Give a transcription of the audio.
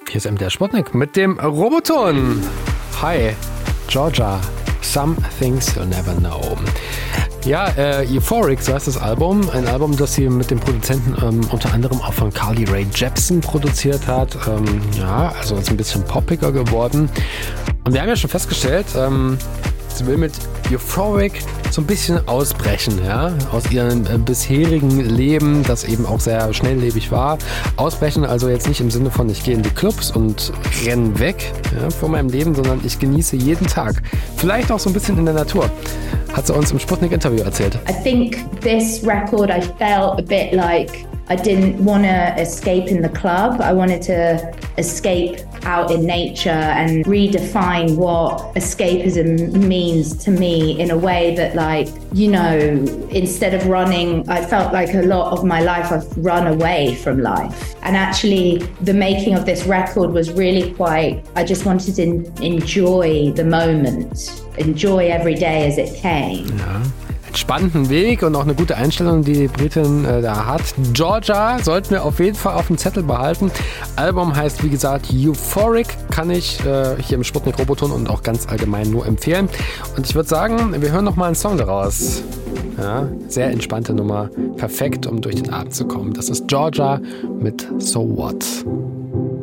Hier ist MDR Sputnik mit dem Roboton. Hi, Georgia. Some Things You'll Never Know. Ja, Euphoric, so heißt das Album. Ein Album, das sie mit dem Produzenten unter anderem auch von Carly Rae Jepsen produziert hat. Ja, also ist ein bisschen poppiger geworden. Und wir haben ja schon festgestellt, sie will mit Euphoric so ein bisschen ausbrechen, ja, aus ihrem bisherigen Leben, das eben auch sehr schnelllebig war. Ausbrechen also jetzt nicht im Sinne von, ich gehe in die Clubs und renne weg, ja, von meinem Leben, sondern ich genieße jeden Tag. Vielleicht auch so ein bisschen in der Natur. Hat sie uns im Sputnik-Interview erzählt. I think this record, I felt a bit like I didn't want to escape in the club. I wanted to escape out in nature and redefine what escapism means to me in a way that, like, you know, instead of running, I felt like a lot of my life I've run away from life. And actually the making of this record was really quite, I just wanted to enjoy the moment, enjoy every day as it came. Ja. Spannenden Weg und auch eine gute Einstellung, die Britin da hat. Georgia sollten wir auf jeden Fall auf dem Zettel behalten. Album heißt, wie gesagt, Euphoric, kann ich hier im Sputnik Roboton und auch ganz allgemein nur empfehlen. Und ich würde sagen, wir hören noch mal einen Song daraus. Ja, sehr entspannte Nummer, perfekt, um durch den Abend zu kommen. Das ist Georgia mit So What.